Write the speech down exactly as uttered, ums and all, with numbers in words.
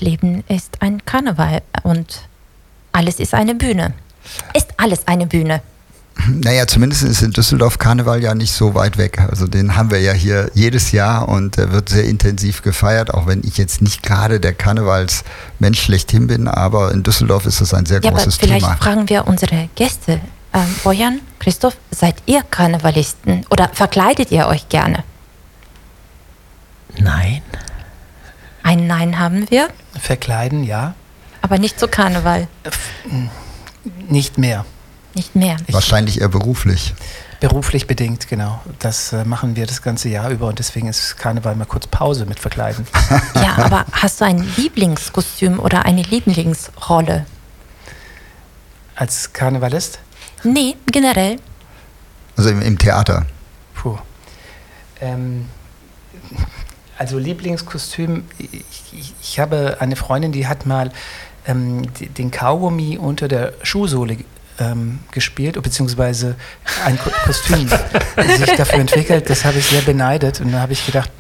Leben ist ein Karneval und alles ist eine Bühne. Ist alles eine Bühne? Naja, zumindest ist in Düsseldorf Karneval ja nicht so weit weg. Also den haben wir ja hier jedes Jahr und der wird sehr intensiv gefeiert, auch wenn ich jetzt nicht gerade der Karnevalsmensch schlechthin bin, aber in Düsseldorf ist es ein sehr ja, großes aber vielleicht Thema. Fragen wir unsere Gäste. Ähm, Bojan, Christoph, seid ihr Karnevalisten oder verkleidet ihr euch gerne? Nein. Ein Nein haben wir, Verkleiden, ja. aber nicht zu Karneval. Nicht mehr. Nicht mehr. Wahrscheinlich eher beruflich. Beruflich bedingt, genau. Das äh, machen wir das ganze Jahr über und deswegen ist Karneval mal kurz Pause mit Verkleiden. Ja, aber hast du ein Lieblingskostüm oder eine Lieblingsrolle? Als Karnevalist? Nee, generell. Also im, im Theater. Puh. Ähm, also Lieblingskostüm, ich, ich, ich habe eine Freundin, die hat mal ähm, die, den Kaugummi unter der Schuhsohle ähm, gespielt, beziehungsweise ein Ko- Kostüm sich dafür entwickelt. Das habe ich sehr beneidet und da habe ich gedacht,